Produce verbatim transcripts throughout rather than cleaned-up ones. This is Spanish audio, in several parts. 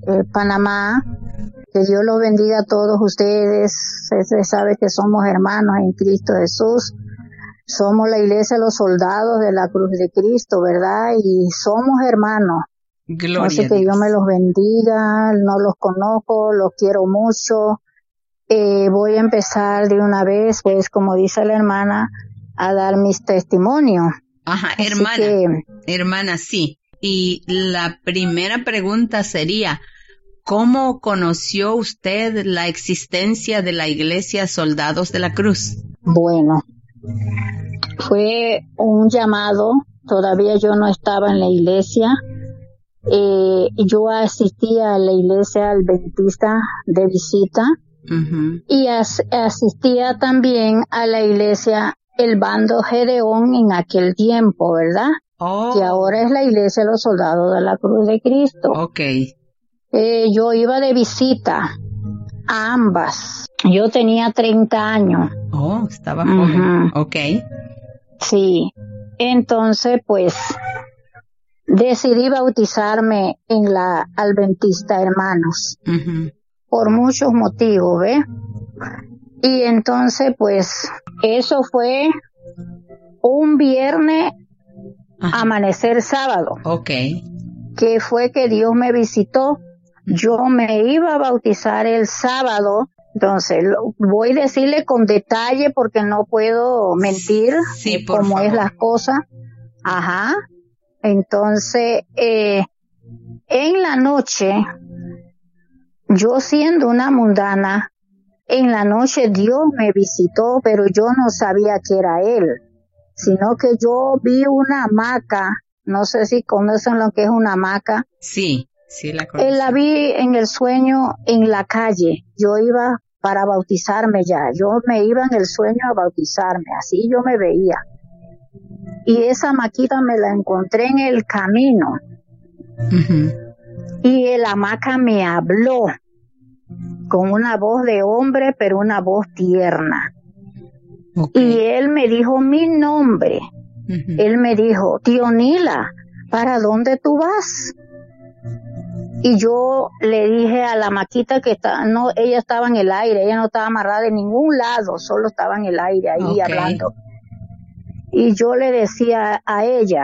eh, Panamá. Que Dios los bendiga a todos ustedes. Se sabe que somos hermanos en Cristo Jesús. Somos la iglesia de los soldados de la cruz de Cristo, ¿verdad? Y somos hermanos. Gloria Entonces, que Dios me los bendiga. No los conozco, los quiero mucho. Eh, voy a empezar de una vez, pues, como dice la hermana, a dar mis testimonios. Ajá, Así hermana, que, hermana, sí. Y la primera pregunta sería, ¿cómo conoció usted la existencia de la Iglesia Soldados de la Cruz? Bueno, fue un llamado, todavía yo no estaba en la iglesia, eh, yo asistía a la iglesia adventista de visita, uh-huh. y as, asistía también a la iglesia El Bando Gedeón en aquel tiempo, ¿verdad? Oh. Que ahora es la iglesia de los soldados de la cruz de Cristo. Okay. Eh, yo iba de visita a ambas. Yo tenía treinta años. Oh, estaba joven. Uh-huh. Okay. Sí. Entonces, pues, decidí bautizarme en la Adventista Hermanos. Uh-huh. Por muchos motivos, ¿ves? Y entonces, pues, eso fue un viernes, ajá, amanecer sábado. Okay. Que fue que Dios me visitó. Yo me iba a bautizar el sábado, entonces voy a decirle con detalle porque no puedo mentir, sí, eh, por cómo favor. es las cosas. Ajá. Entonces, eh, en la noche, yo siendo una mundana, en la noche Dios me visitó, pero yo no sabía que era Él, sino que yo vi una hamaca, no sé si conocen lo que es una hamaca. Sí. Sí, la conozco. Él la vi en el sueño en la calle. Yo iba para bautizarme ya. Yo me iba en el sueño a bautizarme. Así yo me veía. Y esa maquita me la encontré en el camino. Uh-huh. Y el hamaca me habló con una voz de hombre, pero una voz tierna. Okay. Y él me dijo mi nombre. Uh-huh. Él me dijo, Tionila, ¿para dónde tú vas? Y yo le dije a la maquita que está, no, ella estaba en el aire, ella no estaba amarrada en ningún lado, solo estaba en el aire ahí, okay, hablando. Y yo le decía a ella,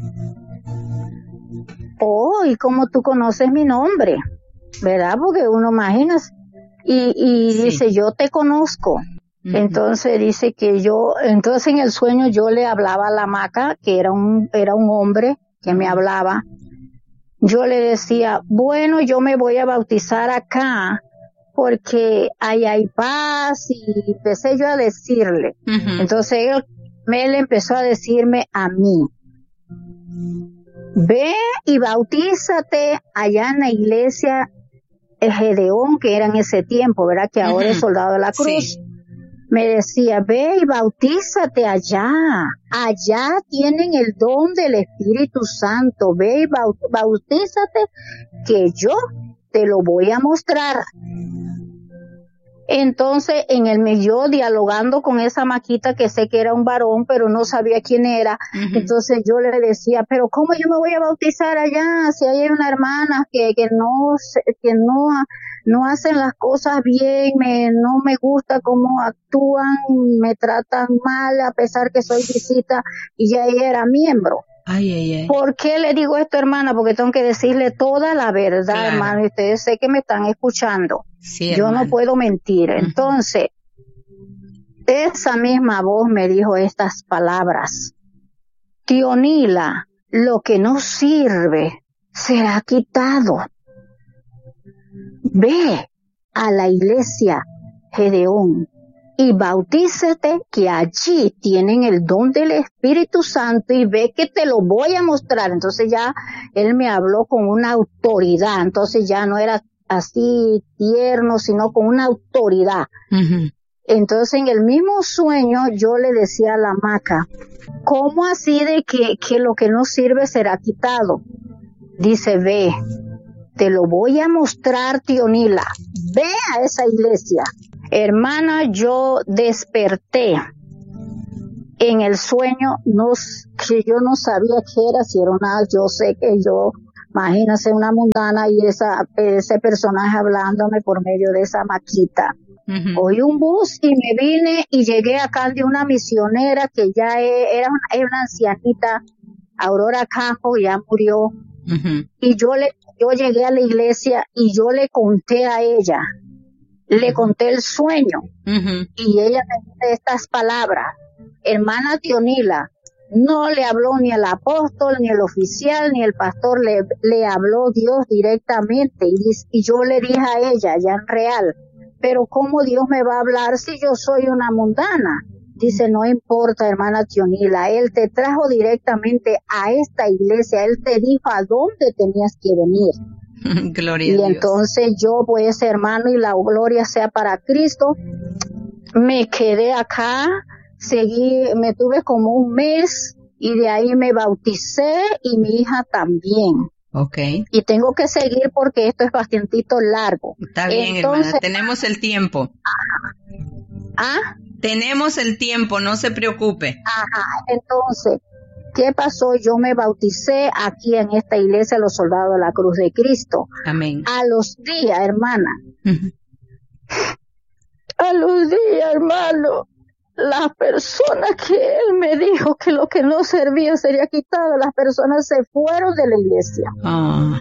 oh, ¿y cómo tú conoces mi nombre? ¿Verdad? Porque uno imagina. Y, y sí. Dice, yo te conozco. Uh-huh. Entonces dice que yo, entonces en el sueño yo le hablaba a la hamaca, que era un, era un hombre que me hablaba. Yo le decía, bueno, yo me voy a bautizar acá porque ahí hay paz, y empecé yo a decirle. Uh-huh. Entonces él, él empezó a decirme a mí, ve y bautízate allá en la iglesia el Gedeón, que era en ese tiempo, ¿verdad? Que ahora uh-huh. es Soldado de la Cruz. Sí. Me decía, ve y bautízate allá, allá tienen el don del Espíritu Santo, ve y bautízate que yo te lo voy a mostrar. Entonces, en el yo dialogando con esa maquita que sé que era un varón, pero no sabía quién era, uh-huh. entonces yo le decía, pero ¿cómo yo me voy a bautizar allá si hay una hermana que, que no, que no, no hacen las cosas bien, me, no me gusta cómo actúan, me tratan mal a pesar que soy visita y ya ella era miembro? Ay, ay, ay. ¿Por qué le digo esto, hermana? Porque tengo que decirle toda la verdad, claro, hermano, y ustedes sé que me están escuchando. Sí, yo hermano. No puedo mentir. Uh-huh. Entonces, esa misma voz me dijo estas palabras. Tionila, lo que no sirve será quitado. Ve a la iglesia Gedeón y bautízate, que allí tienen el don del Espíritu Santo, y ve que te lo voy a mostrar. Entonces ya él me habló con una autoridad, entonces ya no era así tierno, sino con una autoridad. Uh-huh. Entonces en el mismo sueño yo le decía a la hamaca, ¿cómo así de que, que lo que no sirve será quitado? Dice, ve, te lo voy a mostrar, Tionila, ve a esa iglesia. Hermana, yo desperté en el sueño, no, que yo no sabía qué era, si era una, yo sé que yo Imagínense una mundana y esa ese personaje hablándome por medio de esa maquita. Ujú. Cogí un bus y me vine y llegué acá de una misionera que ya e- era una, era una ancianita, Aurora Campo, ya murió. Ujú. Y yo le, yo llegué a la iglesia y yo le conté a ella, le conté el sueño Ujú. y ella me dice estas palabras: hermana Tionila, no le habló ni el apóstol, ni el oficial, ni el pastor, le, le habló Dios directamente. Y, dis- y yo le dije a ella, ya en real, pero ¿cómo Dios me va a hablar si yo soy una mundana? Dice, no importa, hermana Tionila, Él te trajo directamente a esta iglesia, Él te dijo a dónde tenías que venir. Gloria Y a Dios. entonces yo, pues, hermano, y la gloria sea para Cristo, me quedé acá, seguí, me tuve como un mes y de ahí me bauticé y mi hija también. Ok. Y tengo que seguir porque esto es bastantito largo. Está bien, Entonces, hermana. Tenemos el tiempo. ah, Tenemos el tiempo, no se preocupe. ajá, entonces, ¿qué pasó? Yo me bauticé aquí en esta iglesia, los soldados de la Cruz de Cristo. Amén. A los días, hermana, Ujú. a los días, hermano, las personas que él me dijo que lo que no servía sería quitado, las personas se fueron de la iglesia, Ah,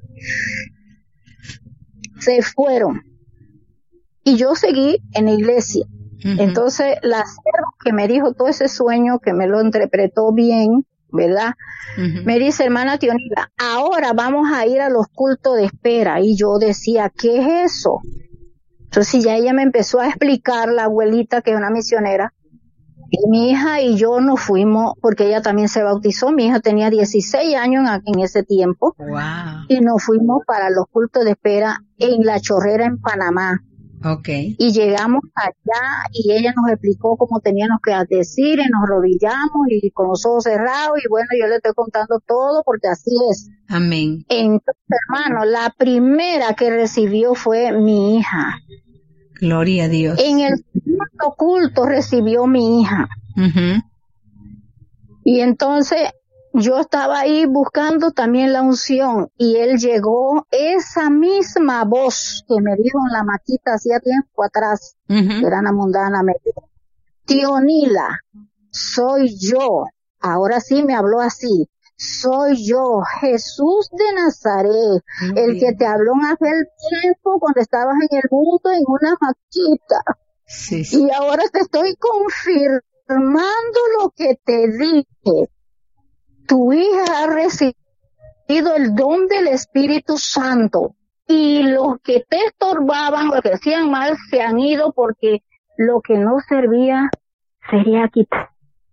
se fueron. Y yo seguí en la iglesia. ujú. Entonces, la sierva que me dijo todo ese sueño, que me lo interpretó bien, ¿verdad? Ujú. Me dice, hermana Tionila, ahora vamos a ir a los cultos de espera. Y yo decía, ¿qué es eso? Entonces ya ella me empezó a explicar, la abuelita, que es una misionera, y mi hija y yo nos fuimos, porque ella también se bautizó, mi hija tenía dieciséis años en, en ese tiempo, Wow. y nos fuimos para los cultos de espera en La Chorrera, en Panamá. Ok. Y llegamos allá y ella nos explicó cómo teníamos que decir y nos arrodillamos y con los ojos cerrados y bueno, yo le estoy contando todo porque así es. Amén. Entonces, hermano, la primera que recibió fue mi hija. Gloria a Dios. En el segundo culto recibió mi hija. Ujú. Y entonces yo estaba ahí buscando también la unción y él llegó, esa misma voz que me dijo en la maquita hacía tiempo atrás, que Ujú. era una mundana, me dijo, Tionila, soy yo. Ahora sí me habló así. Soy yo, Jesús de Nazaret, el que te habló en aquel tiempo cuando estabas en el mundo en una maquita. Sí, sí. Y ahora te estoy confirmando lo que te dije. Tu hija ha recibido el don del Espíritu Santo y los que te estorbaban, los que hacían mal, se han ido porque lo que no servía sería quitado.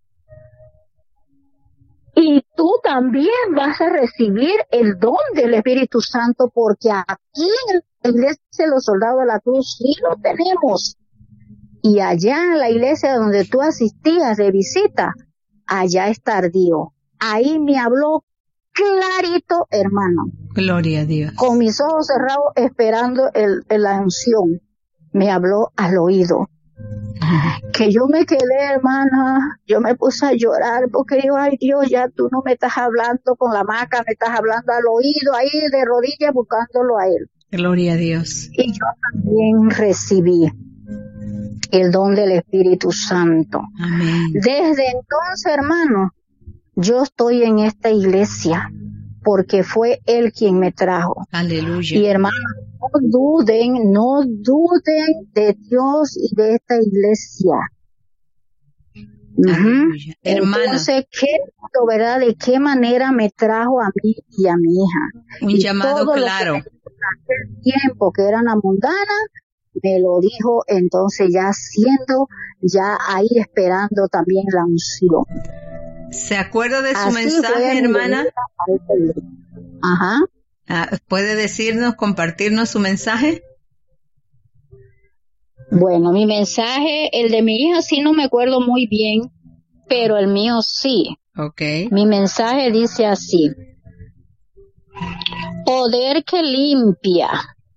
Y tú también vas a recibir el don del Espíritu Santo porque aquí en la iglesia de los soldados de la cruz sí lo tenemos. Y allá en la iglesia donde tú asistías de visita, allá está Dios. Ahí me habló clarito, hermano, Gloria a Dios. con mis ojos cerrados esperando el, el- la unción. Me habló al oído. Que yo me quedé, hermana, yo me puse a llorar porque digo, ay Dios, ya tú no me estás hablando con la maca, me estás hablando al oído, ahí de rodillas buscándolo a él. Gloria a Dios. Y yo también recibí el don del Espíritu Santo. Amén. Desde entonces, hermano, yo estoy en esta iglesia porque fue él quien me trajo. Y Aleluya. hermano, no duden, no duden de Dios y de esta iglesia. Ujú. Aleluya. Hermana, Entonces, qué lindo, ¿verdad? De qué manera me trajo a mí y a mi hija. un Y llamado todo lo que claro. me dijo en aquel tiempo que era una mundana, me lo dijo entonces ya siendo, ya ahí esperando también la unción. ¿Se acuerda de su Así fue mensaje, mi hermana? venida a esta iglesia. Ajá. Ah, ¿puede decirnos, compartirnos su mensaje? Bueno, mi mensaje, el de mi hija sí no me acuerdo muy bien, pero el mío sí. Ok. Mi mensaje dice así: poder que limpia,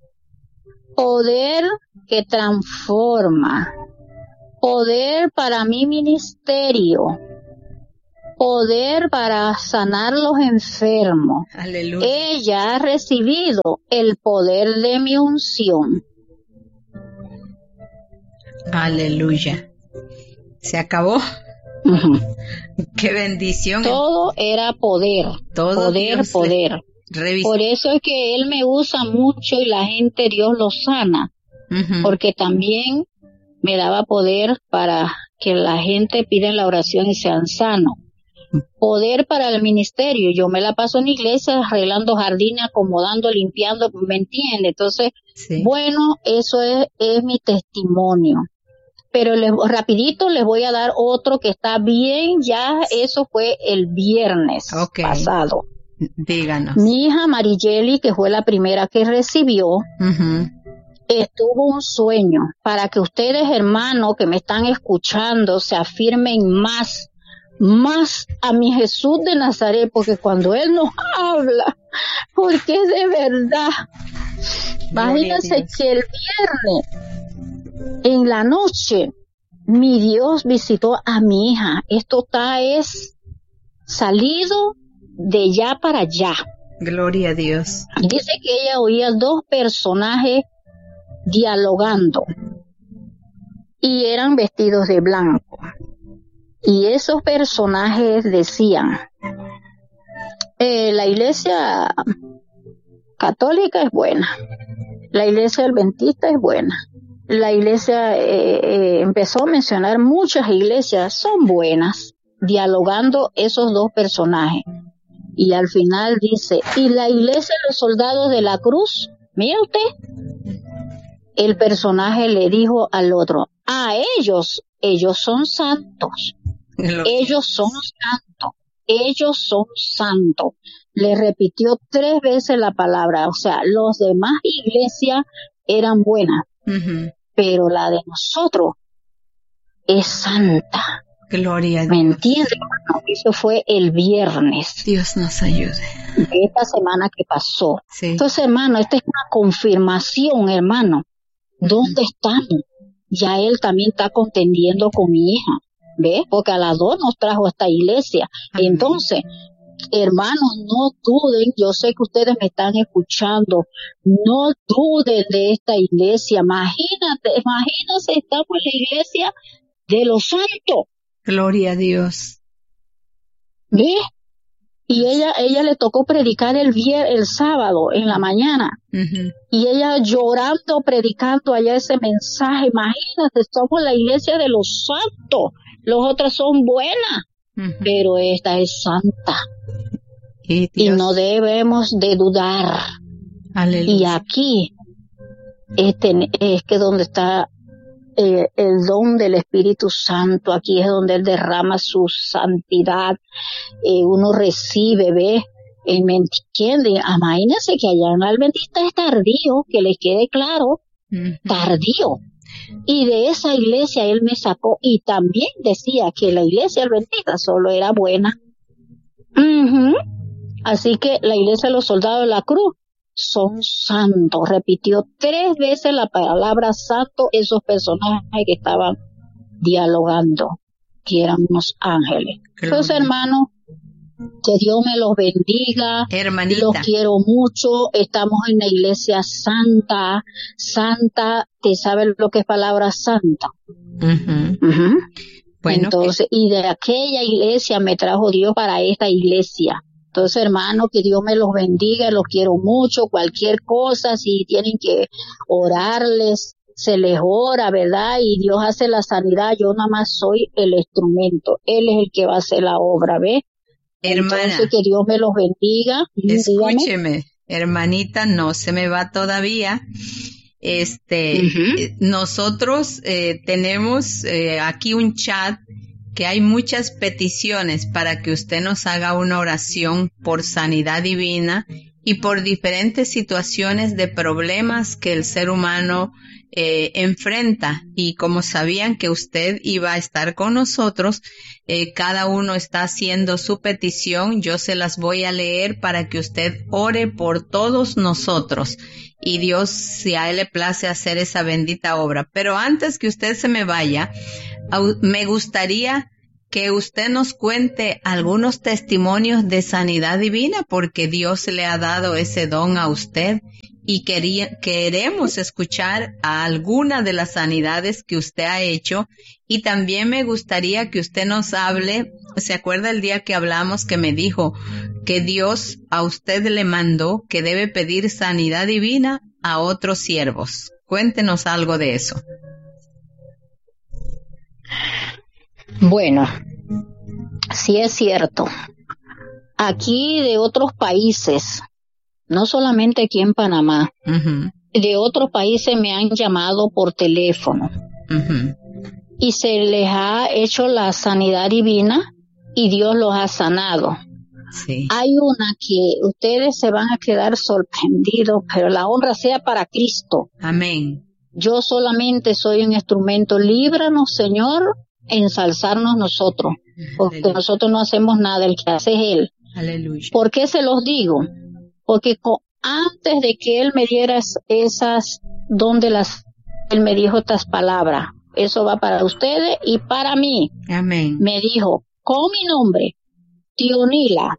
poder que transforma, poder para mi ministerio, poder para sanar los enfermos. Aleluya. Ella ha recibido el poder de mi unción. Aleluya. ¿Se acabó? Uh-huh. Qué bendición. Todo era poder, Todo poder, Dios poder. Revisa. Por eso es que Él me usa mucho y la gente, Dios lo sana. Uh-huh. Porque también me daba poder para que la gente pida la oración y sean sanos. Poder para el ministerio. Yo me la paso en iglesia arreglando jardines, acomodando, limpiando, ¿me entiende? Entonces, sí. Bueno, eso es, es mi testimonio. Pero les, rapidito les voy a dar otro que está bien, ya eso fue el viernes okay. pasado. Díganos. Mi hija Marigeli, que fue la primera que recibió, uh-huh. estuvo un sueño para que ustedes, hermanos, que me están escuchando, se afirmen más, más a mi Jesús de Nazaret, porque cuando Él nos habla, porque es de verdad. Imagínense que el viernes, en la noche, mi Dios visitó a mi hija. Esto está es salido de ya para allá. Gloria a Dios. Dice que ella oía dos personajes dialogando y eran vestidos de blanco. Y esos personajes decían, eh, la iglesia católica es buena, la iglesia adventista es buena. La iglesia eh, eh, empezó a mencionar muchas iglesias, son buenas, dialogando esos dos personajes. Y al final dice, ¿y la iglesia de los soldados de la cruz? Mira usted. El personaje le dijo al otro, a ellos, ellos son santos. Ellos son santos. Ellos son santos. Le repitió tres veces la palabra. O sea, los demás iglesias eran buenas. Uh-huh. Pero la de nosotros es santa. Gloria a Dios. ¿Me entiendes, hermano? Eso fue el viernes. Dios nos ayude. De esta semana que pasó. Sí. Entonces, hermano, esta es una confirmación, hermano. ¿Dónde uh-huh. estamos? Ya Él también está contendiendo con mi hija. ¿Ves? Porque a las dos nos trajo a esta iglesia. Uh-huh. Entonces, hermanos, no duden, yo sé que ustedes me están escuchando, no duden de esta iglesia. Imagínate, imagínate, estamos en la iglesia de los santos. Gloria a Dios. ¿Ves? Y ella, ella le tocó predicar el vier, el sábado en la mañana. Uh-huh. Y ella llorando, predicando allá ese mensaje. Imagínate, estamos en la iglesia de los santos. Los otros son buenas, uh-huh. pero esta es santa. Y, y no debemos de dudar. Aleluya. Y aquí este, es que donde está eh, el don del Espíritu Santo, aquí es donde Él derrama su santidad. Eh, uno recibe, ¿ves? Eh, ¿me entiende? Imagínense que allá en la Adventista es tardío, que les quede claro, uh-huh. tardío. Y de esa iglesia Él me sacó, y también decía que la iglesia adventista solo era buena. Uh-huh. Así que la iglesia de los soldados de la cruz son santos. Repitió tres veces la palabra santo esos personajes que estaban dialogando, que eran unos ángeles. Entonces, hermano, que Dios me los bendiga. Hermanita. Los quiero mucho. Estamos en la iglesia santa. Santa, ¿te sabes lo que es palabra santa? Uh-huh. Uh-huh. Bueno, entonces, y de aquella iglesia me trajo Dios para esta iglesia. Entonces, hermano, que Dios me los bendiga, los quiero mucho. Cualquier cosa, si tienen que orarles, se les ora, ¿verdad? Y Dios hace la sanidad. Yo nada más soy el instrumento. Él es el que va a hacer la obra, ¿ves? Hermana, entonces, que Dios me los bendiga. Escúcheme, dígame. Hermanita, no se me va todavía. Este, uh-huh. nosotros eh, tenemos eh, aquí un chat que hay muchas peticiones para que usted nos haga una oración por sanidad divina y por diferentes situaciones de problemas que el ser humano eh, enfrenta. Y como sabían que usted iba a estar con nosotros, eh, cada uno está haciendo su petición. Yo se las voy a leer para que usted ore por todos nosotros. Y Dios, si a Él le place hacer esa bendita obra. Pero antes que usted se me vaya, me gustaría que usted nos cuente algunos testimonios de sanidad divina, porque Dios le ha dado ese don a usted y quería, queremos escuchar a alguna de las sanidades que usted ha hecho. Y también me gustaría que usted nos hable, ¿se acuerda el día que hablamos que me dijo que Dios a usted le mandó que debe pedir sanidad divina a otros siervos? Cuéntenos algo de eso. Bueno, sí es cierto. Aquí de otros países, no solamente aquí en Panamá, uh-huh. de otros países me han llamado por teléfono uh-huh. y se les ha hecho la sanidad divina y Dios los ha sanado. Sí. Hay una que ustedes se van a quedar sorprendidos, pero la honra sea para Cristo. Amén. Yo solamente soy un instrumento. Líbranos, Señor, ensalzarnos nosotros, porque Aleluya. Nosotros no hacemos nada, el que hace es Él. Aleluya. ¿Por qué se los digo? Porque co- antes de que Él me diera esas, donde las, Él me dijo estas palabras, eso va para ustedes y para mí. Amén. Me dijo, con mi nombre, Tionila,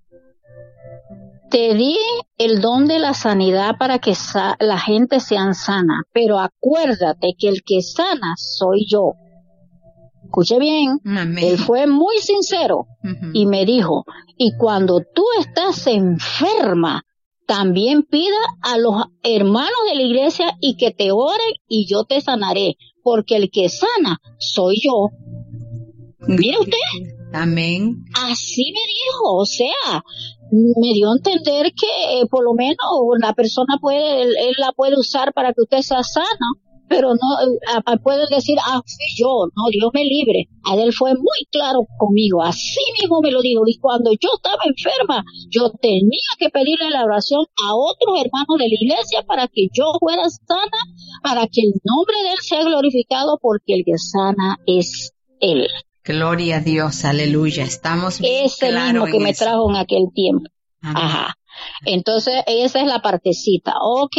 te di el don de la sanidad para que sa- la gente sea sana, pero acuérdate que el que sana soy yo. Escuche bien, Amén. Él fue muy sincero uh-huh. y me dijo, y cuando tú estás enferma, también pida a los hermanos de la iglesia y que te oren y yo te sanaré, porque el que sana soy yo. Mire usted. Amén. Así me dijo, o sea, me dio a entender que eh, por lo menos la persona puede, él, él la puede usar para que usted sea sana, pero no eh, puede decir, ah, fui yo, no, Dios me libre. A él fue muy claro conmigo, así mismo me lo dijo, y cuando yo estaba enferma, yo tenía que pedirle la oración a otros hermanos de la iglesia para que yo fuera sana, para que el nombre de él sea glorificado, porque el que sana es él. Gloria a Dios, aleluya. Estamos bien Ese claro mismo que en me eso. trajo en aquel tiempo. Amén. Ajá. Entonces, esa es la partecita. Ok.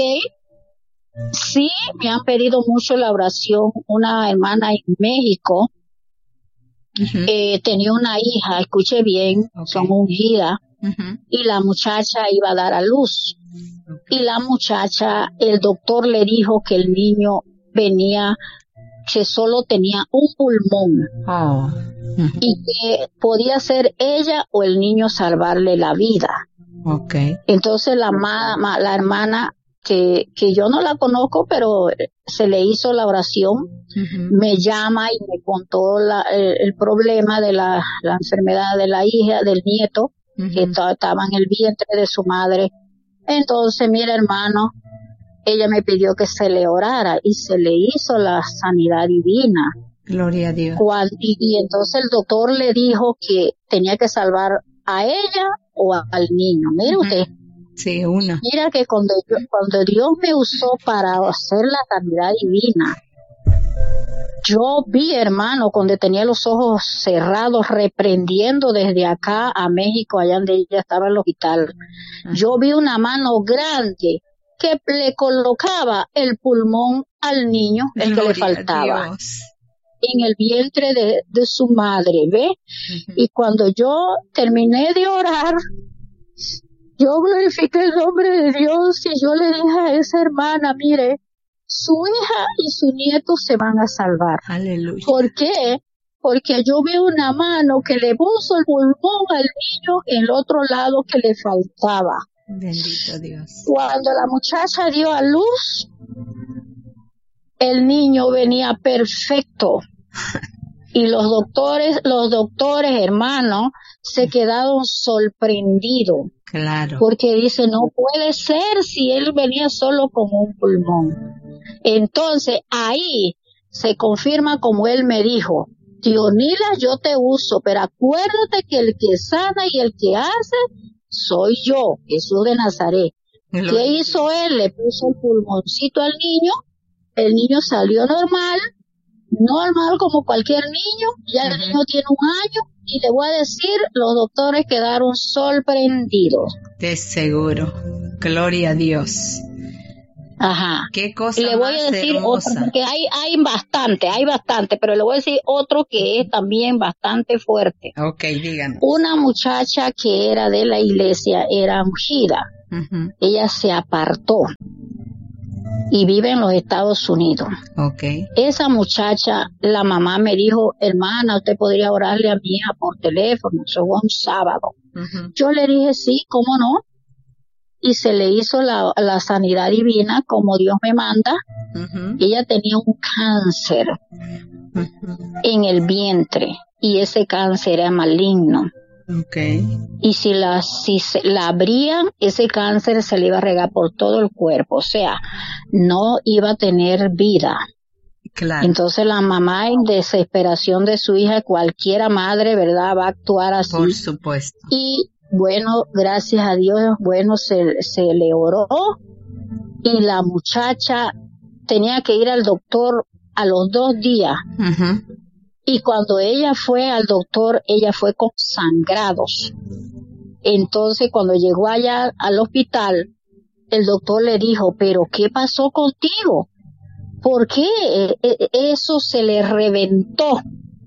Sí, me han pedido mucho la oración. Una hermana en México uh-huh. eh, tenía una hija, escuche bien, okay. son ungidas, uh-huh. y la muchacha iba a dar a luz. Okay. Y la muchacha, el doctor le dijo que el niño venía, que solo tenía un pulmón oh. uh-huh. y que podía ser ella o el niño salvarle la vida. Okay. Entonces la, ma, ma, la hermana que, que yo no la conozco, pero se le hizo la oración, uh-huh. me llama y me contó la, el, el problema de la, la enfermedad de la hija, del nieto, uh-huh. que t- estaba en el vientre de su madre. Entonces, mira, hermano, ella me pidió que se le orara y se le hizo la sanidad divina. Gloria a Dios. Cuando, y, y entonces el doctor le dijo que tenía que salvar a ella o a, al niño. Mire uh-huh. usted. Sí, una. Mira que cuando, cuando Dios me usó para hacer la sanidad divina, yo vi, hermano, cuando tenía los ojos cerrados, reprendiendo desde acá a México, allá donde ella estaba en el hospital. Uh-huh. Yo vi una mano grande que le colocaba el pulmón al niño, el Gloria que le faltaba, en el vientre de, de su madre, ¿ve? Uh-huh. Y cuando yo terminé de orar, yo glorifiqué el nombre de Dios y yo le dije a esa hermana, mire, su hija y su nieto se van a salvar. Aleluya. ¿Por qué? Porque yo vi una mano que le puso el pulmón al niño en el otro lado que le faltaba. Bendito Dios. Cuando la muchacha dio a luz, el niño venía perfecto. Y los doctores, los doctores, hermanos, se quedaron sorprendidos. Claro. Porque dice, no puede ser si él venía solo con un pulmón. Entonces, ahí se confirma como él me dijo, Tionila, yo te uso, pero acuérdate que el que sana y el que hace soy yo, Jesús de Nazaret. Gloria. ¿Qué hizo él? Le puso un pulmoncito al niño, el niño salió normal, normal como cualquier niño, ya uh-huh. el niño tiene un año, y le voy a decir, los doctores quedaron sorprendidos. De seguro. Gloria a Dios. Ajá. Qué cosa Y le voy más a decir hermosa. otro, porque hay, hay bastante, hay bastante, pero le voy a decir otro que es también bastante fuerte. Ok, díganos. Una muchacha que era de la iglesia, era ungida. Uh-huh. Ella se apartó y vive en los Estados Unidos. Okay. Esa muchacha, la mamá me dijo, hermana, usted podría orarle a mi hija por teléfono, eso fue un sábado. Uh-huh. Yo le dije, sí, ¿cómo no? Y se le hizo la, la sanidad divina como Dios me manda. Uh-huh. Ella tenía un cáncer uh-huh. en el vientre y ese cáncer era maligno. Okay. Y si la, si se, la abrían, ese cáncer se le iba a regar por todo el cuerpo, o sea, no iba a tener vida. Claro. Entonces la mamá, en desesperación de su hija, cualquiera madre, ¿verdad?, va a actuar así. Por supuesto. Y bueno, gracias a Dios, bueno, se, se le oró y la muchacha tenía que ir al doctor a los dos días. Uh-huh. Y cuando ella fue al doctor, ella fue con sangrados. Entonces, cuando llegó allá al hospital, el doctor le dijo, ¿pero qué pasó contigo? ¿Por qué eso se le reventó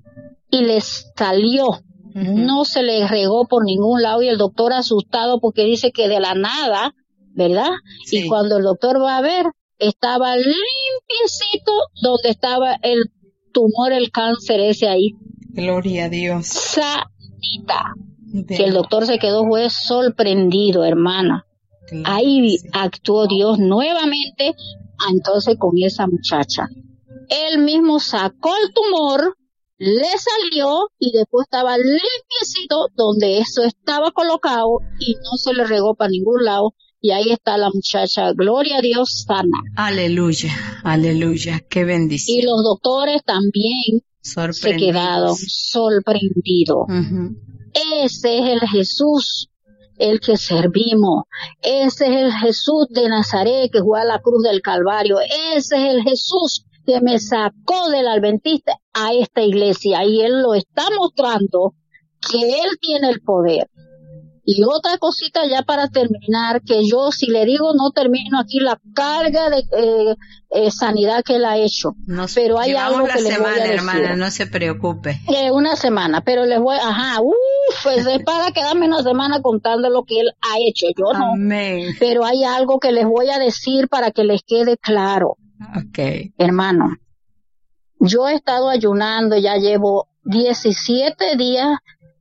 y le salió? Uh-huh. No se le regó por ningún lado y el doctor asustado porque dice que de la nada, ¿verdad? Sí. Y cuando el doctor va a ver, estaba limpiecito donde estaba el tumor, el cáncer ese ahí. Gloria a Dios. Sanita. Bien. Que el doctor se quedó fue sorprendido, hermana. Claro, ahí sí. Actuó Dios nuevamente, entonces con esa muchacha. Él mismo sacó el tumor, le salió y después estaba limpiecito donde eso estaba colocado y no se le regó para ningún lado. Y ahí está la muchacha, gloria a Dios, sana. Aleluya, aleluya, qué bendición. Y los doctores también se quedaron sorprendidos. Uh-huh. Ese es el Jesús, el que servimos. Ese es el Jesús de Nazaret que fue a la cruz del Calvario. Ese es el Jesús que me sacó del adventista a esta iglesia. Y Él lo está mostrando que Él tiene el poder. Y otra cosita ya para terminar, que yo si le digo no termino aquí la carga de eh, eh, sanidad que él ha hecho. Nos pero hay algo la que les semana, voy a decir. Hermana, no se preocupe. Eh, una semana, pero les voy, ajá, uff, pues es para quedarme una semana contando lo que él ha hecho, yo no. Amén. Pero hay algo que les voy a decir para que les quede claro. Okay. Hermano, yo he estado ayunando, ya llevo diecisiete días,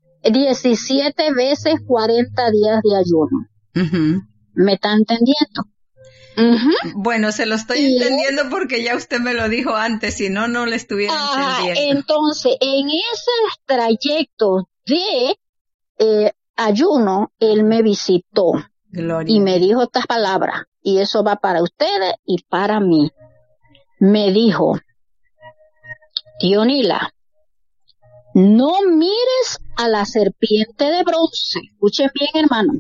diecisiete veces cuarenta días de ayuno. Uh-huh. ¿Me está entendiendo? Uh-huh. Bueno, se lo estoy y entendiendo él, porque ya usted me lo dijo antes, si no, no le estuviera ah, entendiendo. Entonces, en ese trayecto de eh, ayuno, él me visitó. Gloria. Y me dijo estas palabras, y eso va para ustedes y para mí. Me dijo, Dionila, no mires a la serpiente de bronce. Escuchen bien, hermano.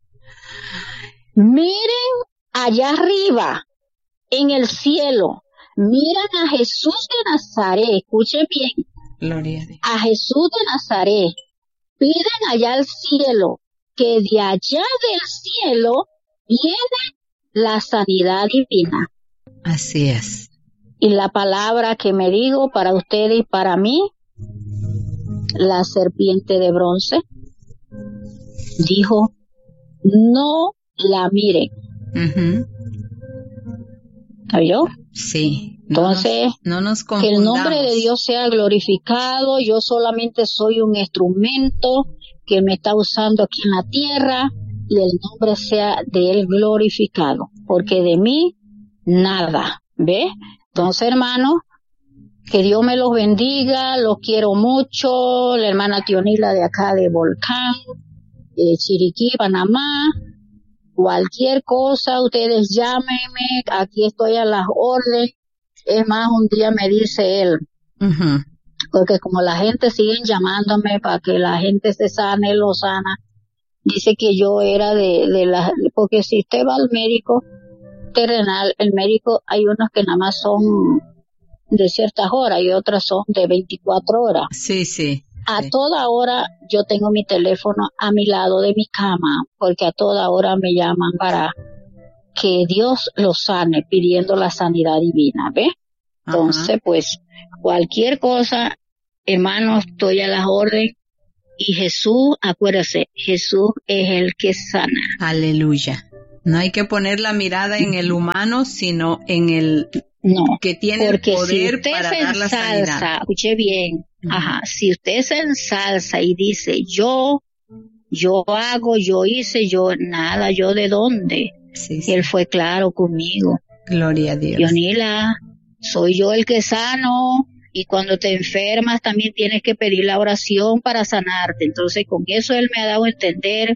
Miren allá arriba, en el cielo. Miren a Jesús de Nazaret. Escuchen bien. Gloria a Dios. A Jesús de Nazaret. Piden allá al cielo, que de allá del cielo viene la sanidad divina. Así es. Y la palabra que me digo para ustedes y para mí, la serpiente de bronce, dijo, no la miren. Uh-huh. ¿Oyó? Sí. Entonces, no nos, no nos que el nombre de Dios sea glorificado. Yo solamente soy un instrumento que me está usando aquí en la tierra y el nombre sea de Él glorificado, porque de mí nada. ¿Ve? Entonces, hermano, que Dios me los bendiga, los quiero mucho. La hermana Tionila de acá de Volcán, de Chiriquí, Panamá. Cualquier cosa, ustedes llámenme, aquí estoy a las órdenes. Es más, un día me dice él, uh-huh. porque como la gente sigue llamándome para que la gente se sane, lo sana, dice que yo era de, de la, porque si usted va al médico terrenal, el médico hay unos que nada más son de ciertas horas y otras son de veinticuatro horas. Sí, sí. A sí. toda hora yo tengo mi teléfono a mi lado de mi cama, porque a toda hora me llaman para que Dios lo sane, pidiendo la sanidad divina, ¿ves? Entonces, Ajá. pues, cualquier cosa, hermano, estoy a las órdenes. Y Jesús, acuérdese, Jesús es el que sana. Aleluya. No hay que poner la mirada en el humano, sino en el no, que tiene el poder si para se dar la ensalza, sanidad. Escuche bien, uh-huh. ajá, si usted se ensalza y dice, yo, yo hago, yo hice, yo nada, yo de dónde. Sí, sí. Él fue claro conmigo. Gloria a Dios. Dionila, soy yo el que sano. Y cuando te enfermas también tienes que pedir la oración para sanarte. Entonces con eso Él me ha dado a entender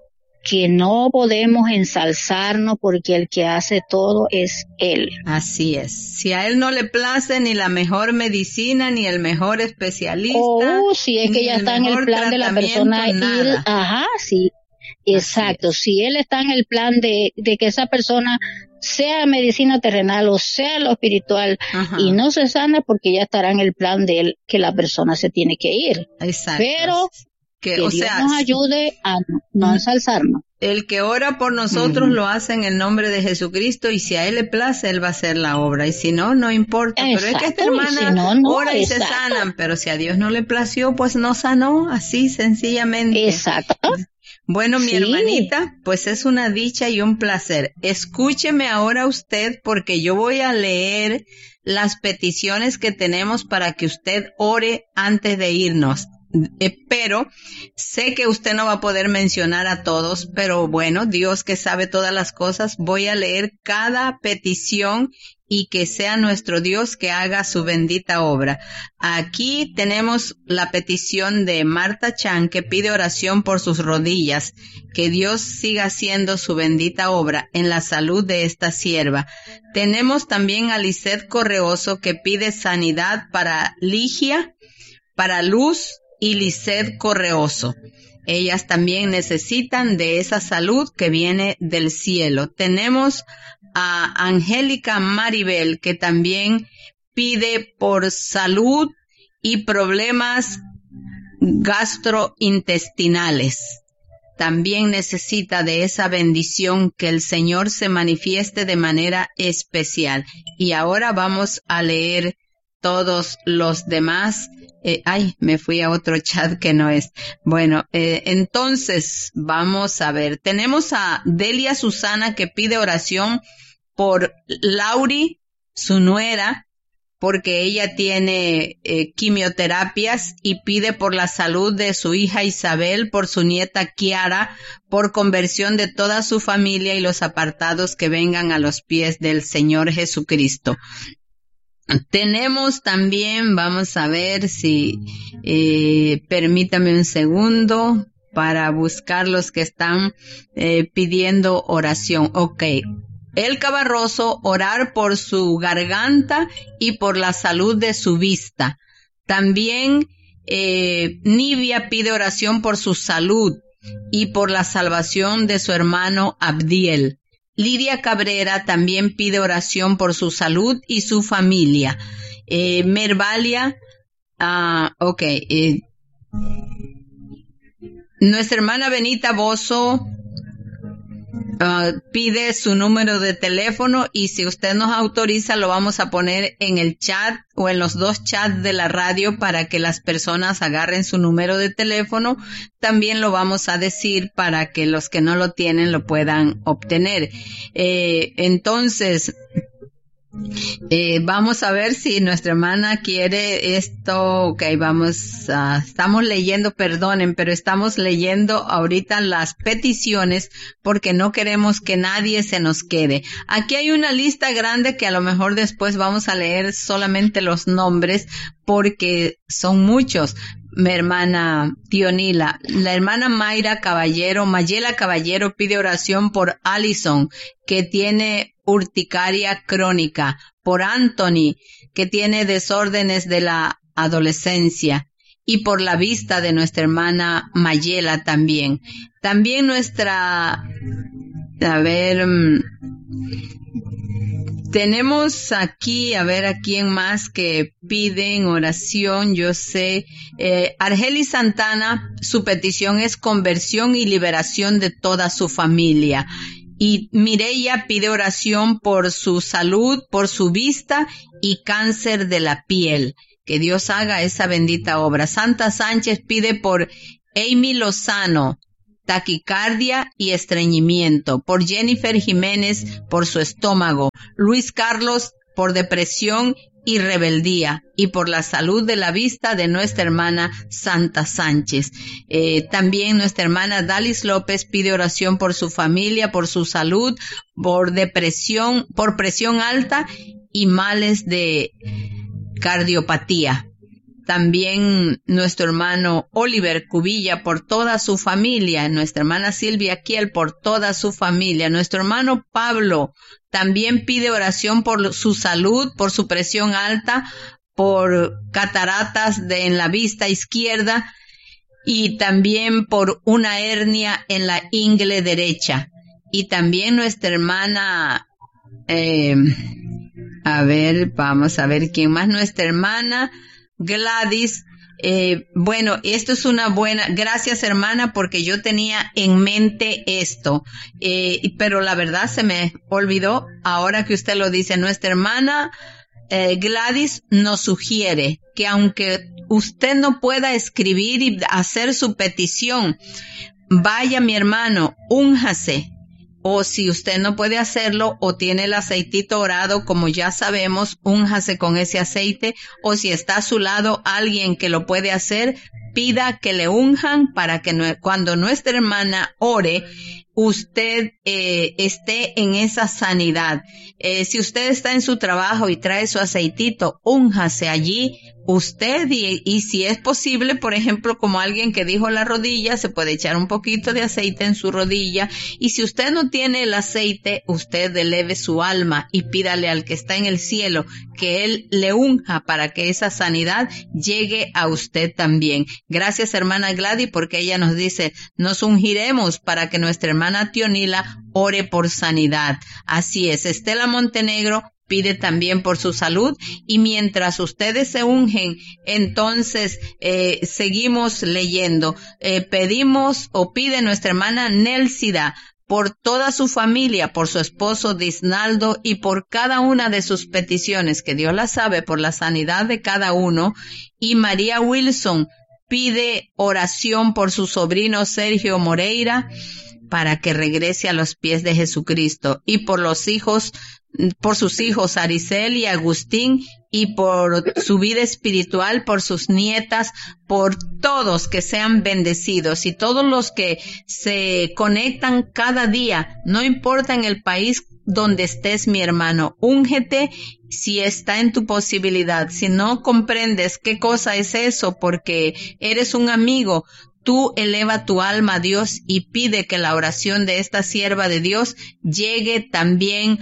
que no podemos ensalzarnos porque el que hace todo es Él. Así es. Si a Él no le place ni la mejor medicina, ni el mejor especialista. Oh, si es que ya está en el plan de la persona ir, ajá, sí. Exacto. Si Él está en el plan de, de que esa persona sea medicina terrenal o sea lo espiritual, Ajá. y no se sana porque ya estará en el plan de Él que la persona se tiene que ir. Exacto. Pero que, que o Dios sea, nos ayude a no, no ensalzarnos. El que ora por nosotros uh-huh. lo hace en el nombre de Jesucristo, y si a Él le place, Él va a hacer la obra, y si no, no importa. Exacto, pero es que esta hermana si no, no, ora y exacto. se sanan, pero si a Dios no le plació, pues no sanó, así sencillamente. Exacto. Bueno, mi sí. hermanita, pues es una dicha y un placer. Escúcheme ahora usted, porque yo voy a leer las peticiones que tenemos para que usted ore antes de irnos. Eh, pero sé que usted no va a poder mencionar a todos, pero bueno, Dios que sabe todas las cosas, voy a leer cada petición y que sea nuestro Dios que haga su bendita obra. Aquí tenemos la petición de Marta Chan, que pide oración por sus rodillas, que Dios siga haciendo su bendita obra en la salud de esta sierva. Tenemos también a Lisette Correoso, que pide sanidad para Ligia, para Luz y Lisette Correoso. Ellas también necesitan de esa salud que viene del cielo. Tenemos a Angélica Maribel, que también pide por salud y problemas gastrointestinales. También necesita de esa bendición, que el Señor se manifieste de manera especial. Y ahora vamos a leer todos los demás. Eh, ay, me fui a otro chat que no es. Bueno, eh, entonces vamos a ver. Tenemos a Delia Susana, que pide oración por Lauri, su nuera, porque ella tiene eh, quimioterapias, y pide por la salud de su hija Isabel, por su nieta Kiara, por conversión de toda su familia y los apartados que vengan a los pies del Señor Jesucristo. Tenemos también, vamos a ver si, eh, permítame un segundo para buscar los que están eh, pidiendo oración. Ok. Elka Barroso, orar por su garganta y por la salud de su vista. También eh, Nivia pide oración por su salud y por la salvación de su hermano Abdiel. Lidia Cabrera también pide oración por su salud y su familia. Eh, Mervalia, ah, ok. Eh, nuestra hermana Benita Bozo Uh, pide su número de teléfono, y si usted nos autoriza lo vamos a poner en el chat o en los dos chats de la radio para que las personas agarren su número de teléfono. También lo vamos a decir para que los que no lo tienen lo puedan obtener. Eh, entonces, Eh, vamos a ver si nuestra hermana quiere esto. Ok, vamos, uh, estamos leyendo, perdonen, pero estamos leyendo ahorita las peticiones porque no queremos que nadie se nos quede. Aquí hay una lista grande que a lo mejor después vamos a leer solamente los nombres porque son muchos. Mi hermana Dionila, la hermana Mayra Caballero, Mayela Caballero pide oración por Allison, que tiene urticaria crónica, por Anthony, que tiene desórdenes de la adolescencia, y por la vista de nuestra hermana Mayela también. También nuestra, a ver, tenemos aquí, a ver a quién más que piden oración. Yo sé, eh, Argeli Santana, su petición es conversión y liberación de toda su familia. Y Mireya pide oración por su salud, por su vista y cáncer de la piel. Que Dios haga esa bendita obra. Santa Sánchez pide por Amy Lozano, taquicardia y estreñimiento. Por Jennifer Jiménez, por su estómago. Luis Carlos, por depresión y rebeldía, y por la salud de la vista de nuestra hermana Santa Sánchez. Eh, también nuestra hermana Dalis López pide oración por su familia, por su salud, por depresión, por presión alta y males de cardiopatía. También nuestro hermano Oliver Cubilla por toda su familia, nuestra hermana Silvia Kiel por toda su familia, nuestro hermano Pablo también pide oración por su salud, por su presión alta, por cataratas de, en la vista izquierda y también por una hernia en la ingle derecha. Y también nuestra hermana, eh, a ver, vamos a ver quién más, nuestra hermana Gladys. Eh, bueno, esto es una buena, gracias hermana, porque yo tenía en mente esto, eh, pero la verdad se me olvidó ahora que usted lo dice. Nuestra hermana eh, Gladys nos sugiere que aunque usted no pueda escribir y hacer su petición, vaya mi hermano, únjase. O si usted no puede hacerlo o tiene el aceitito orado, como ya sabemos, únjase con ese aceite. O si está a su lado alguien que lo puede hacer, pida que le unjan para que no, cuando nuestra hermana ore, usted eh, esté en esa sanidad. Eh, si usted está en su trabajo y trae su aceitito, únjase allí usted y, y si es posible, por ejemplo, como alguien que dijo la rodilla, se puede echar un poquito de aceite en su rodilla. Y si usted no tiene el aceite, usted eleve su alma y pídale al que está en el cielo que él le unja para que esa sanidad llegue a usted también. Gracias hermana Gladys, porque ella nos dice, nos ungiremos para que nuestra hermana Tionila ore por sanidad. Así es. Estela Montenegro pide también por su salud, y mientras ustedes se ungen, entonces eh, seguimos leyendo. Eh, pedimos o pide nuestra hermana Nelsida por toda su familia, por su esposo Disnaldo y por cada una de sus peticiones, que Dios las sabe, por la sanidad de cada uno. Y María Wilson pide oración por su sobrino Sergio Moreira para que regrese a los pies de Jesucristo, y por los hijos por sus hijos Aricel y Agustín, y por su vida espiritual, por sus nietas, por todos que sean bendecidos, y todos los que se conectan cada día, no importa en el país donde estés, mi hermano, úngete si está en tu posibilidad. Si no comprendes qué cosa es eso, porque eres un amigo, tú eleva tu alma a Dios y pide que la oración de esta sierva de Dios llegue también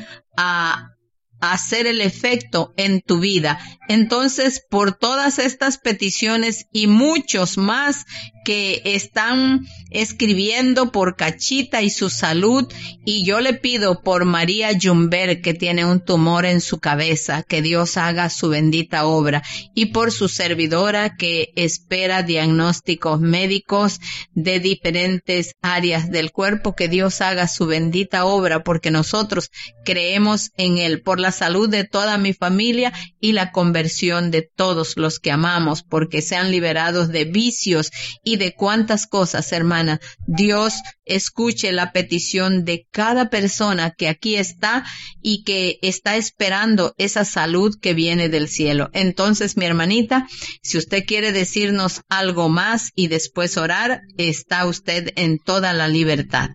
a hacer el efecto en tu vida. Entonces, por todas estas peticiones y muchos más que están escribiendo por Cachita y su salud, y yo le pido por María Jumber, que tiene un tumor en su cabeza, que Dios haga su bendita obra, y por su servidora que espera diagnósticos médicos de diferentes áreas del cuerpo, que Dios haga su bendita obra, porque nosotros creemos en Él, por la salud de toda mi familia y la conversión de todos los que amamos, porque sean liberados de vicios y de cuantas cosas, hermana. Dios escuche la petición de cada persona que aquí está y que está esperando esa salud que viene del cielo. Entonces, mi hermanita, si usted quiere decirnos algo más y después orar, está usted en toda la libertad.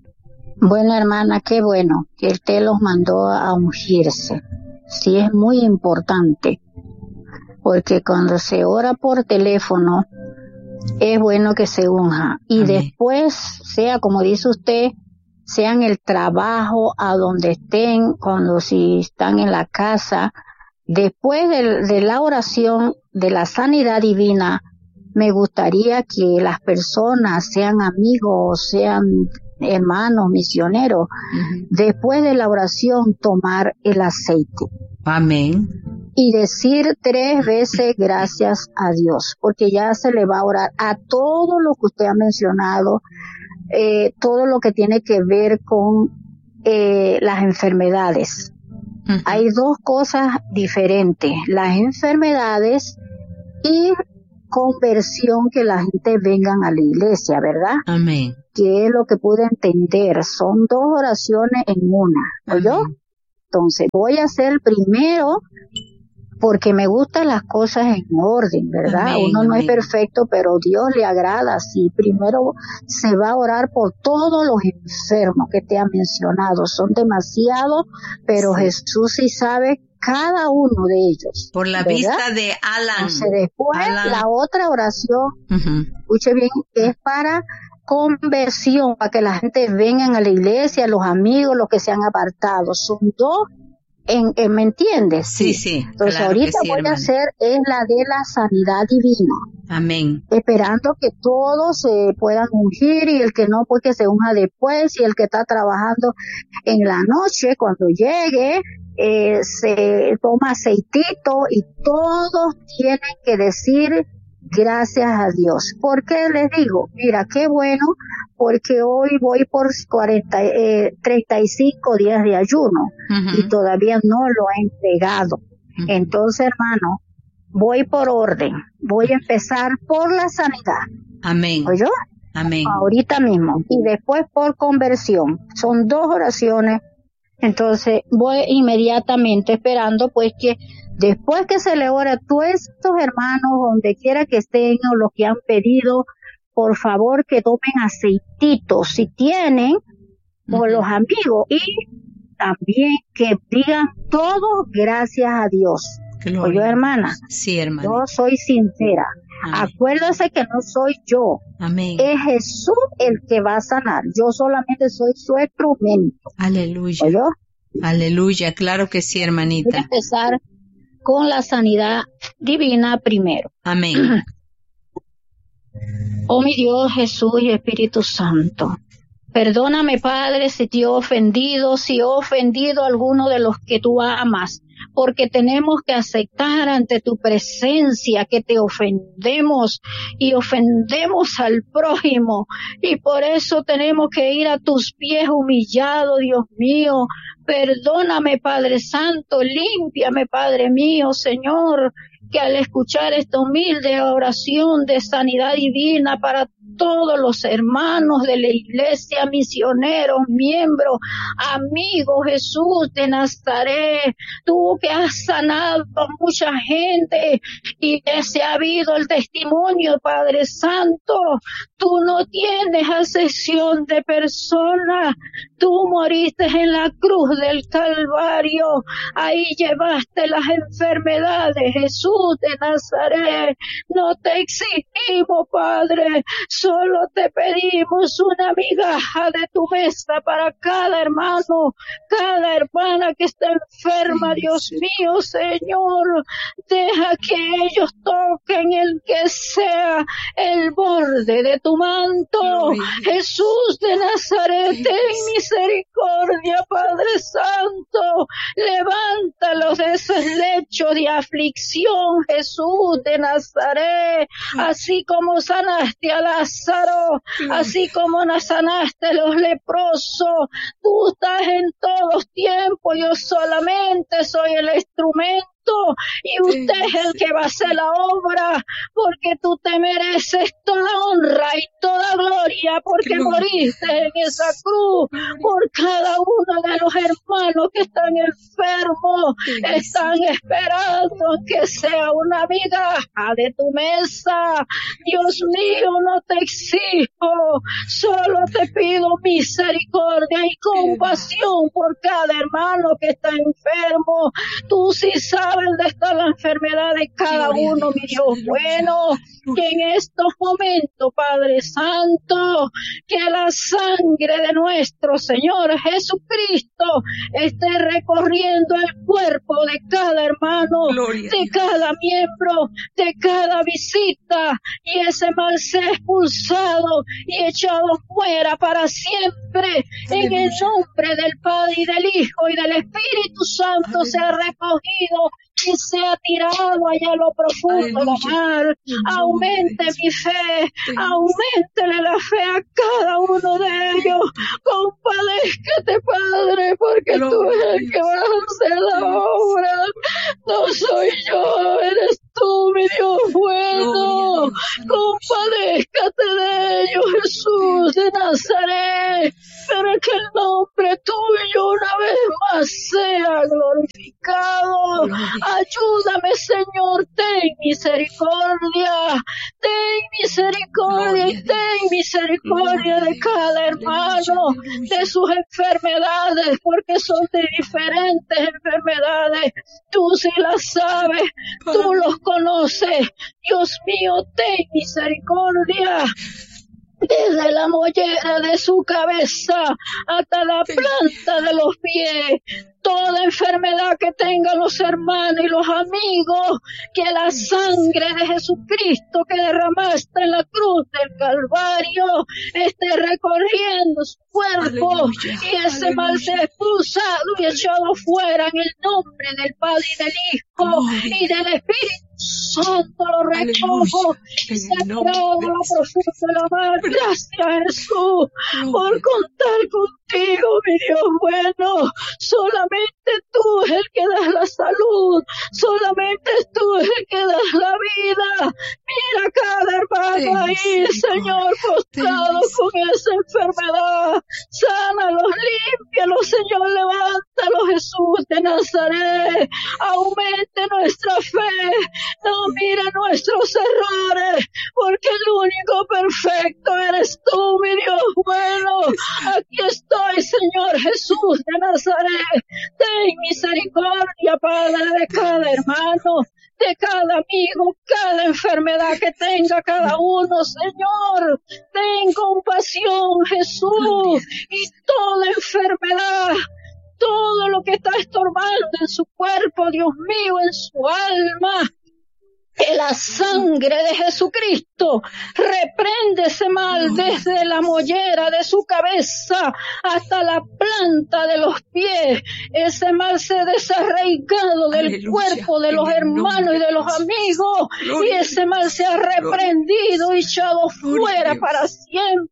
Bueno, hermana, qué bueno que usted los mandó a ungirse. Sí, es muy importante, porque cuando se ora por teléfono, es bueno que se unja. Y Amén. Después, sea como dice usted, sea en el trabajo, a donde estén, cuando si están en la casa, después de, de la oración de la sanidad divina, me gustaría que las personas, sean amigos, sean hermanos, misioneros, uh-huh. después de la oración tomar el aceite. Amén. Y decir tres veces gracias a Dios, porque ya se le va a orar a todo lo que usted ha mencionado, eh, todo lo que tiene que ver con eh, las enfermedades. Uh-huh. Hay dos cosas diferentes, las enfermedades y conversión, que la gente vengan a la iglesia, ¿verdad? Amén. Que es lo que pude entender, son dos oraciones en una, ¿oyó? Entonces voy a hacer primero, porque me gustan las cosas en orden, ¿verdad? Amén, Uno no amén. Es perfecto, pero Dios le agrada así. Primero se va a orar por todos los enfermos que te han mencionado. Son demasiados, pero sí. Jesús sí sabe cada uno de ellos. Por la ¿verdad? Vista de Alan. Entonces después Alan. La otra oración, Uh-huh. escuche bien, es para conversión, para que la gente venga a la iglesia, los amigos, los que se han apartado. Son dos. En, en, ¿Me entiendes? Sí, sí. Entonces claro ahorita sí, voy hermana. a hacer es la de la sanidad divina. Amén. Esperando que todos se puedan ungir y el que no, pues que se unja después, y el que está trabajando en la noche, cuando llegue, eh, se toma aceitito y todos tienen que decir gracias a Dios. ¿Por qué les digo? Mira, qué bueno, porque hoy voy por cuarenta, eh, treinta y cinco días de ayuno uh-huh. y todavía no lo he entregado. Uh-huh. Entonces, hermano, voy por orden. Voy a empezar por la sanidad. Amén. ¿Oyó? Amén. Ahorita mismo. Y después por conversión. Son dos oraciones. Entonces, voy inmediatamente esperando, pues, que después que se le ora a todos estos hermanos, donde quiera que estén o los que han pedido, por favor que tomen aceititos si tienen, uh-huh. o los amigos, y también que digan todo gracias a Dios. Oye, hermana, sí, hermana, yo soy sincera. Amén. Acuérdase que no soy yo. Amén. Es Jesús el que va a sanar. Yo solamente soy su instrumento. Aleluya. ¿Oyó? Aleluya, claro que sí, hermanita. Voy a empezar con la sanidad divina primero. Amén. Oh mi Dios, Jesús y Espíritu Santo, perdóname, Padre, si te he ofendido, si he ofendido a alguno de los que tú amas, porque tenemos que aceptar ante tu presencia que te ofendemos y ofendemos al prójimo, y por eso tenemos que ir a tus pies humillados, Dios mío. Perdóname, Padre Santo, límpiame, Padre mío, Señor, que al escuchar esta humilde oración de sanidad divina para todos los hermanos de la iglesia, misioneros, miembros, amigos, Jesús de Nazaret, tú que has sanado a mucha gente y que se ha habido el testimonio, Padre Santo, tú no tienes acepción de personas, tú moriste en la cruz del Calvario, ahí llevaste las enfermedades, Jesús de Nazaret, no te exigimos, Padre, solo te pedimos una migaja de tu mesa para cada hermano, cada hermana que está enferma, Dios mío, Señor, deja que ellos toquen el que sea el borde de tu manto, Jesús de Nazaret, ten misericordia, Padre Santo, levántalos de esos lechos de aflicción, Jesús de Nazaret, así como sanaste a Lázaro, así como no sanaste a los leprosos, tú estás en todos tiempos, yo solamente soy el instrumento y usted es el que va a hacer la obra, porque tú te mereces toda honra y toda gloria, porque moriste en esa cruz por cada uno de los hermanos que están enfermos, están esperando que sea una migaja de tu mesa. Dios mío, no te exijo, solo te pido misericordia y compasión por cada hermano que está enfermo. Tú sí sabes de estar la enfermedad de cada uno, mi Dios bueno, que en estos momentos, Padre Santo, que la sangre de nuestro Señor Jesucristo esté recorriendo el cuerpo de cada hermano, de cada miembro, de cada visita, y ese mal sea expulsado y echado fuera para siempre, en el nombre del Padre y del Hijo y del Espíritu Santo sea recogido y sea tirado allá a lo profundo de la mar. Aumente mi fe, aumentele la fe a cada uno de ellos. Compadézcate, Padre, porque tú eres el que va a hacer la obra. No soy yo, eres tú, mi Dios bueno. Compadézcate de ellos, Jesús de Nazaret, para que el nombre tuyo una vez más sea glorificado. Ayúdame, Señor, ten misericordia, ten misericordia y ten misericordia de cada hermano, de sus enfermedades, porque son de diferentes enfermedades. Tú sí las sabes, tú los conoces. Dios mío, ten misericordia. Desde la mollera de su cabeza hasta la planta de los pies, toda enfermedad que tengan los hermanos y los amigos, que la sangre de Jesucristo que derramaste en la cruz del Calvario esté recorriendo su cuerpo. Aleluya, y ese aleluya. Mal sea expulsado y echado fuera en el nombre del Padre y del Hijo Gloria. Y del Espíritu Santo. Lo recojo y se acaba la profunda de la mar. Gracias, Jesús, Gloria. Por contar contigo, mi Dios bueno. Solamente tú es el que das la salud, solamente tú es el que das la vida. Mira cada hermano ahí, Señor, postrado con esa enfermedad. Sánalos, límpialos, Señor, levántalos, Jesús de Nazaret. Aumente nuestra fe, no mira nuestros errores, porque el único perfecto eres tú, mi Dios bueno. Aquí estoy, Señor Jesús de Nazaret. Ten misericordia, Padre, de cada hermano, de cada amigo, cada enfermedad que tenga cada uno, Señor. Ten compasión, Jesús, y toda enfermedad, todo lo que está estorbando en su cuerpo, Dios mío, en su alma, que la sangre de Jesucristo reprende ese mal desde la mollera de su cabeza hasta la planta de los pies. Ese mal se ha desarraigado del Aleluya. Cuerpo de los hermanos y de los amigos. Gloria. Y ese mal se ha reprendido y echado fuera para siempre.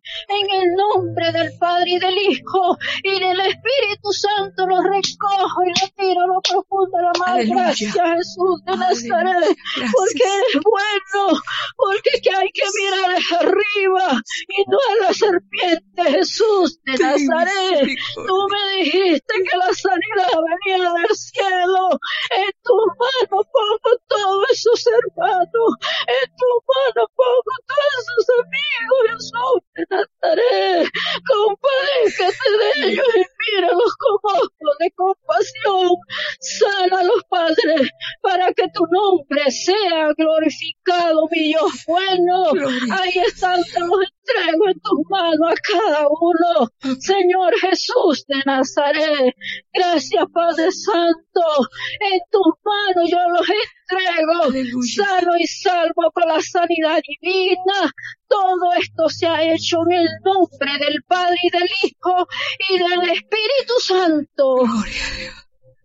En el nombre del Padre y del Hijo y del Espíritu Santo lo recojo y lo tiro a lo profundo de la mar. Aleluya. Gracias, Jesús de Nazaret. Gracias. Porque eres bueno, porque que hay que mirar hacia arriba y no a la serpiente, Jesús de Nazaret. Tú me dijiste que la sanidad venía del cielo. En tus manos pongo todos esos hermanos, en tus manos pongo todos esos amigos, Jesús de Nazaret. Compadézcate de ellos y míralos con ojos de compasión. Sánalos, Padre, para que tu nombre sea glorificado, mi Dios bueno. Gloria. Ahí están, te los entrego en tus manos a cada uno, Señor Jesús de Nazaret. Gracias, Padre Santo, en tus manos yo los entrego. Aleluya. Sano y salvo con la sanidad divina. Todo esto se ha hecho en el nombre del Padre y del Hijo y del Espíritu Santo. Gloria a Dios.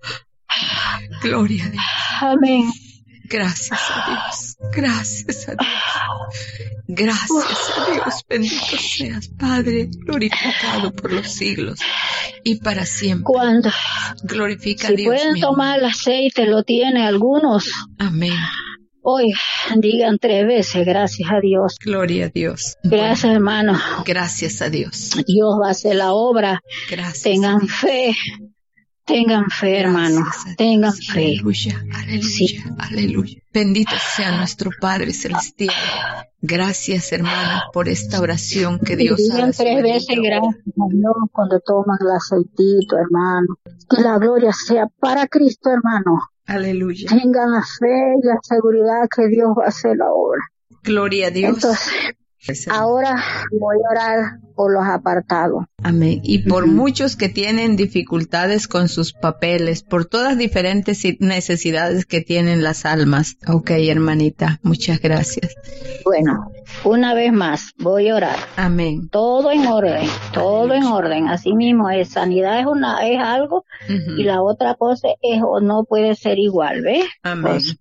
Gloria a Dios. Amén. Gracias a Dios, gracias a Dios, gracias a Dios, bendito seas, Padre, glorificado por los siglos y para siempre. Cuando, glorifica si a Dios. Si pueden tomar el aceite, lo tiene algunos. Amén. Hoy digan tres veces, gracias a Dios. Gloria a Dios. Gracias, bueno, hermano. Gracias a Dios. Dios va a hacer la obra. Gracias. Tengan fe. Tengan fe, hermano, tengan fe. Aleluya, aleluya, sí. Aleluya. Bendito sea nuestro Padre Celestial. Gracias, hermano, por esta oración que Dios ha hecho. Tres veces gracias a Dios cuando toman el aceitito, hermano. Que la gloria sea para Cristo, hermano. Aleluya. Tengan la fe y la seguridad que Dios va a hacer la obra. Gloria a Dios. Entonces, Ahora voy a orar por los apartados. Amén. Y por uh-huh. muchos que tienen dificultades con sus papeles, por todas diferentes necesidades que tienen las almas. Ok, hermanita, muchas gracias. Bueno, una vez más, voy a orar. Amén. Todo en orden, todo en orden. Así mismo es, sanidad es una, es algo, uh-huh. y la otra cosa es o no puede ser igual, ¿ves? Amén. Pues,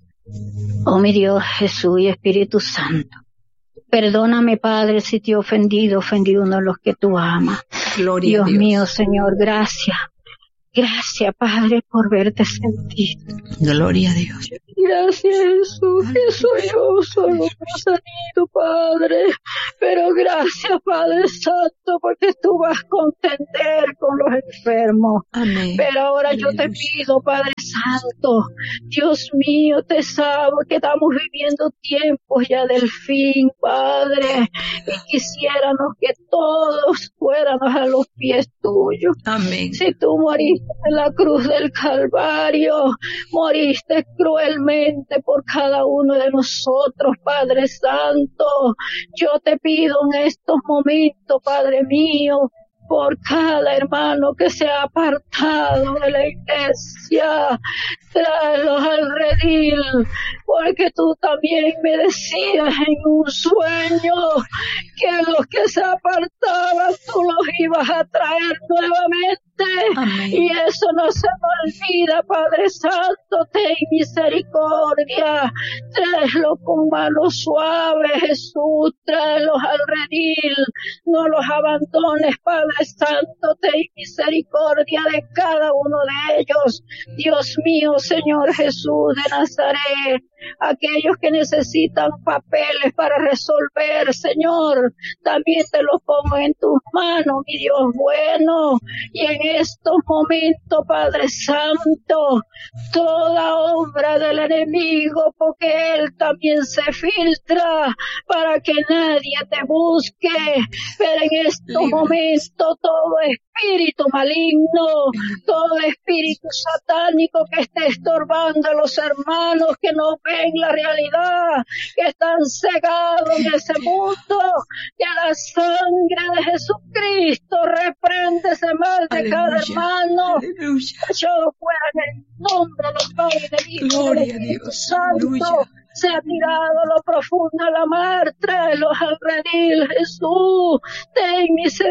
oh mi Dios, Jesús y Espíritu Santo. Perdóname, Padre, si te he ofendido, ofendido uno de los que tú amas. Gloria Dios a Dios. mío, Señor, gracias. Gracias, Padre, por verte sentir. Gloria a Dios. Gracias, Jesús, que soy yo, solo me has salido, Padre. Pero gracias, Padre Santo, porque tú vas a contender con los enfermos. Amén. Pero ahora yo te pido, Padre Santo, Dios mío, te sabes que estamos viviendo tiempos ya del fin, Padre, y quisiéramos que todos fuéramos a los pies tuyos. Amén. Si tú moriste en la cruz del Calvario, moriste cruelmente por cada uno de nosotros, Padre Santo. Yo te pido en estos momentos, Padre mío, por cada hermano que se ha apartado de la iglesia, tráelos al redil, porque tú también me decías en un sueño que los que se apartaban tú los ibas a traer nuevamente. Amén. Y eso no se me olvida, Padre Santo, ten misericordia, tráelos con mano suave, Jesús, tráelos al redil, no los abandones, Padre Santo, ten misericordia de cada uno de ellos. Dios mío, Señor Jesús de Nazaret, aquellos que necesitan papeles para resolver, Señor, también te los pongo en tus manos, mi Dios bueno, y en estos momentos, Padre Santo, toda obra del enemigo, porque él también se filtra para que nadie te busque, pero en estos Libre. momentos todo espíritu maligno, todo espíritu satánico que esté estorbando a los hermanos que no ven la realidad, que están cegados en ese mundo, que la sangre de Jesucristo reprende ese mal de Aleluya. cada hermano. Aleluya. Yo fuera en el nombre del Padre y del Hijo y del Gloria a Espíritu Dios. Santo. Aleluya. Se ha tirado a lo profundo de la mar, tráelos al redil, Jesús, ten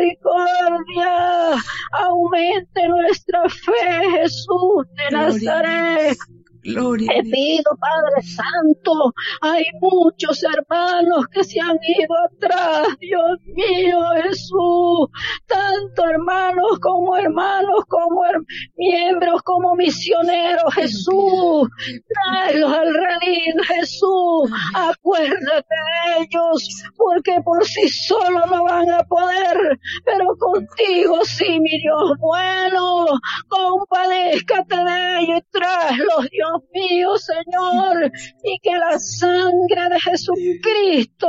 misericordia, aumente nuestra fe, Jesús de Nazaret. Gloria Te pido, Padre Santo, hay muchos hermanos que se han ido atrás, Dios mío, Jesús, tanto hermanos como hermanos, como her- miembros, como misioneros, Jesús, tráelos al redil, Jesús, acuérdate de ellos, porque por sí solos no van a poder, pero contigo sí, mi Dios bueno, compadézcate de ellos y tráelos, Dios mío, Señor, y que la sangre de Jesucristo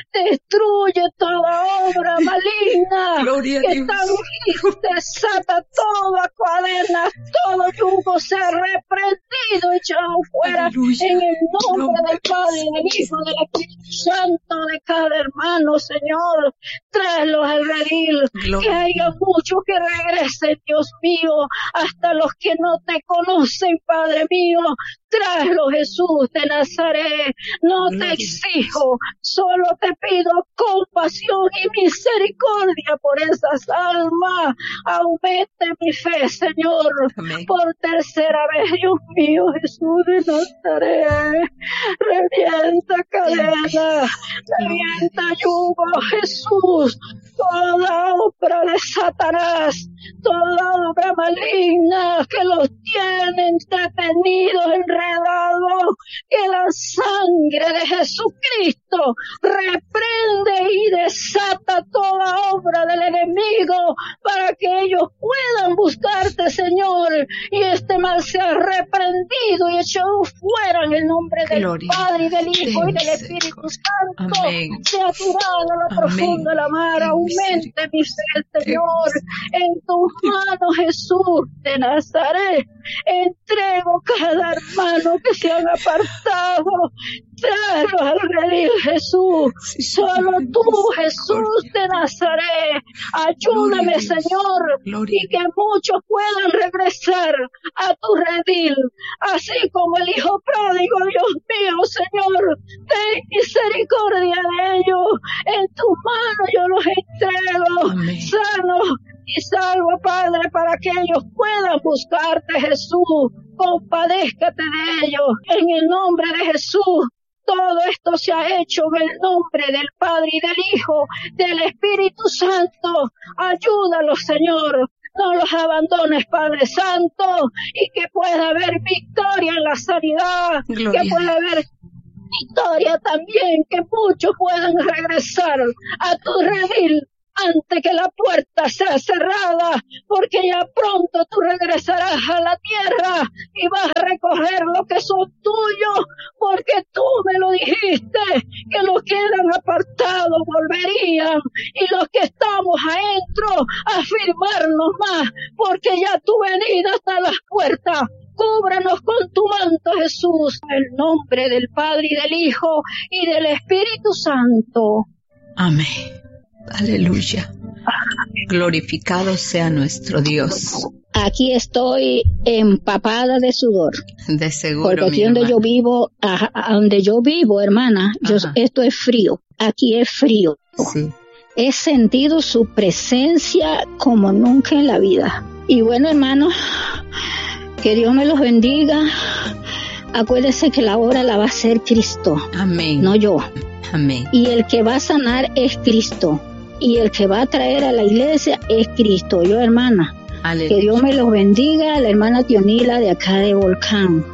destruye toda obra maligna. Gloria a Que Dios. también desata toda cadena, todo yugo sea reprendido y echado fuera. Aleluya. En el nombre Nombre del Padre, del Hijo, del Espíritu Santo, de cada hermano, Señor, tráelos al redil. Gloria. Que haya muchos que regresen, Dios mío, hasta los que no te conocen, Padre mío. Tráelo, Jesús de Nazaret. No te Gloria. exijo, solo te pido compasión y misericordia por esas almas. Aumente mi fe, Señor. Amén. Por tercera vez, Dios mío, Jesús de Nazaret. Revienta cadena, revienta yugo, Jesús. Toda obra de Satanás, toda obra maligna que los tiene entretenidos, enredados, que la sangre de Jesucristo reprende y desata toda obra del enemigo para que ellos puedan buscarte, Señor, y este mal sea reprendido y echado fuera en el nombre del Gloria. Padre y del Hijo Ten y del Espíritu misericordia. Santo. Amén. Sea tirado a lo Amén. profundo de la mar, Ten aumente mi fe, Señor, misericordia. en tus manos, Jesús de Nazaret. Entrego cada hermano que se han apartados. Tráelos al redil, Jesús. Solo tú, Jesús de Nazaret. Ayúdame, Señor, y que muchos puedan regresar a tu redil, así como el hijo pródigo. Dios mío, Señor, ten misericordia de ellos. En tus manos yo los entrego. Amén. Sanos y salvo, Padre, para que ellos puedan buscarte, Jesús. Compadézcate de ellos en el nombre de Jesús. Todo esto se ha hecho en el nombre del Padre y del Hijo, del Espíritu Santo. Ayúdalos, Señor. No los abandones, Padre Santo, y que pueda haber victoria en la sanidad, Gloria. Que pueda haber victoria también, que muchos puedan regresar a tu redil antes que la puerta sea cerrada, porque ya pronto tú regresarás a la tierra y vas a recoger lo que son tuyos, porque tú me lo dijiste, que los que eran apartados volverían, y los que estamos adentro a firmarnos más, porque ya tu venida está a las puertas. Cúbranos con tu manto, Jesús, en el nombre del Padre y del Hijo y del Espíritu Santo. Amén. Aleluya. Glorificado sea nuestro Dios. Aquí estoy empapada de sudor. De seguro. Porque aquí donde yo vivo, a, a donde yo vivo, hermana, yo, esto es frío. Aquí es frío. Sí. He sentido su presencia como nunca en la vida. Y bueno, hermanos, que Dios me los bendiga. Acuérdense que la obra la va a hacer Cristo. Amén. No yo. Amén. Y el que va a sanar es Cristo. Y el que va a traer a la iglesia es Cristo. Yo, hermana. Aleluya. Que Dios me los bendiga. La hermana Tionila de acá de Volcán.